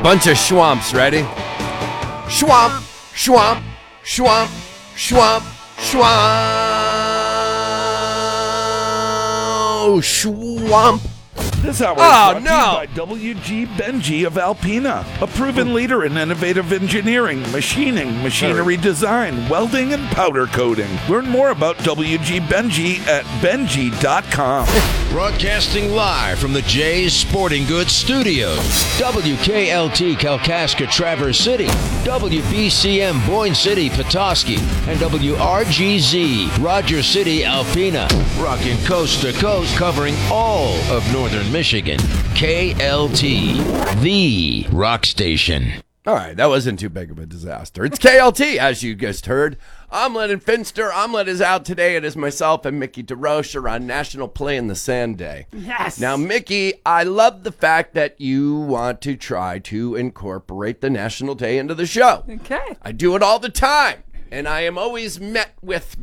Bunch of schwamps, ready? Schwamp, schwamp, schwamp, schwamp, schwamp, schwamp. This hour is Oh, brought no. to you by WG Benji of Alpena, a proven leader in innovative engineering, machining, machinery design, welding, and powder coating. Learn more about WG Benji at benji.com. Broadcasting live from the Jay's Sporting Goods Studios. WKLT Kalkaska Traverse City, WBCM Boyne City Petoskey, and WRGZ Rogers City Alpena. Rocking coast to coast, covering all of northern Michigan. KLT, the rock station. All right, that wasn't too big of a disaster. It's KLT, as you just heard. Omelette and Finster. Omelette is out today. It is myself and Mickey DeRoche are on National Play in the Sand Day. Yes. Now, Mickey, I love the fact that you want to try to incorporate the National Day into the show. Okay. I do it all the time, and I am always met with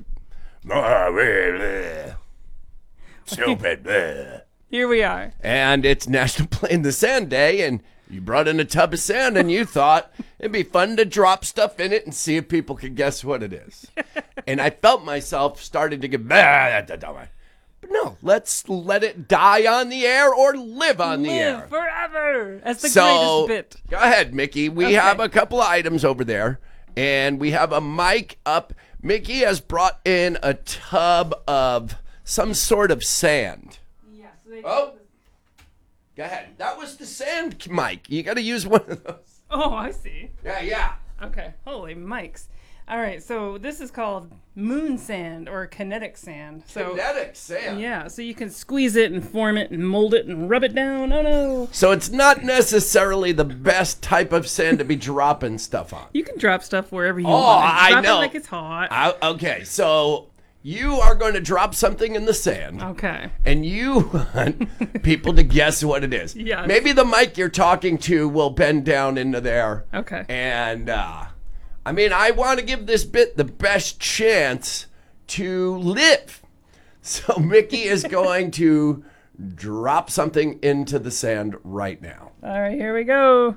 stupid. Here we are. And it's National Play in the Sand Day, and you brought in a tub of sand, and you thought it'd be fun to drop stuff in it and see if people could guess what it is. And I felt myself starting to get, but no, let's let it die on the air or live on the air. Live forever. That's the So, greatest bit. go ahead, Mickey. We Okay. have a couple of items over there, and we have a mic up. Mickey has brought in a tub of some sort of sand. Oh, go ahead. That was the sand mic. You got to use one of those. Oh, I see. Yeah. Okay. Holy mics. All right. So this is called moon sand or kinetic sand. So Kinetic sand. yeah. So you can squeeze it and form it and mold it and rub it down. Oh no. So it's not necessarily the best type of sand to be dropping stuff on. You can drop stuff wherever you Oh, want. I Drop know. it like it's hot. Okay, so you are going to drop something in the sand. Okay. And you want people to guess what it is. Yes. Maybe the mic you're talking to will bend down into there. Okay. And, I want to give this bit the best chance to live. So Mickey is going to drop something into the sand right now. All right. Here we go.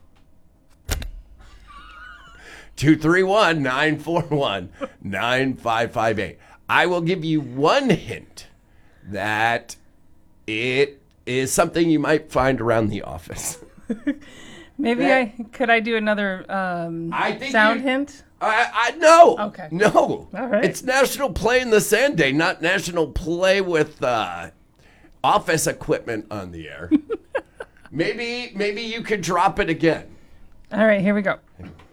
231-941-9558. I will give you one hint that it is something you might find around the office. Maybe could I do another I think sound you- hint? No. Okay. No. All right. It's National Play in the Sand Day, not National Play with office equipment on the air. Maybe you could drop it again. All right. Here we go.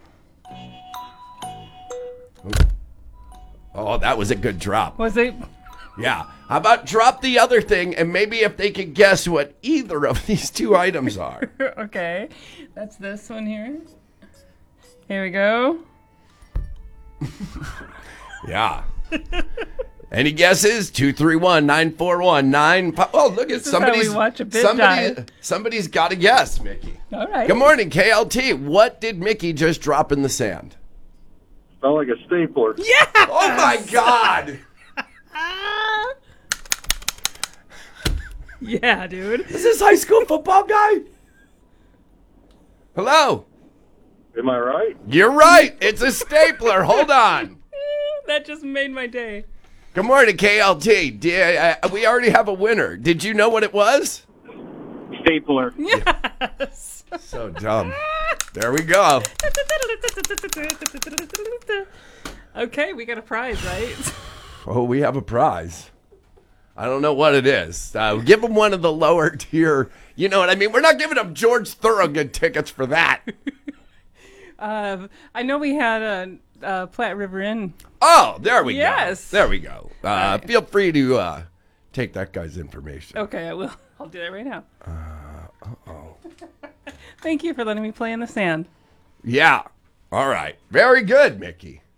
Oh, that was a good drop. Was it? Yeah. How about drop the other thing, and maybe if they could guess what either of these two items are. Okay. That's this one here. Here we go. Yeah. Any guesses? 231-941-95. Oh, look at This is how we watch a bit die. Somebody's got to guess, Mickey. All right. Good morning, KLT. What did Mickey just drop in the sand? Smell like a stapler. Yeah. Oh my God! Yeah, dude. Is this high school football guy? Hello. Am I right? You're right. It's a stapler. Hold on. That just made my day. Good morning, KLT. We already have a winner. Did you know what it was? Stapler. Yes. So dumb. There we go. Okay, we got a prize, right? Oh, we have a prize. I don't know what it is. Give them one of the lower tier. You know what I mean? We're not giving them George Thorogood tickets for that. I know we had a Platte River Inn. Oh, there we Yes. go. There we go. Feel free to take that guy's information. Okay, I will. I'll do that right now. Thank you for letting me play in the sand. Yeah. All right. Very good, Mickey.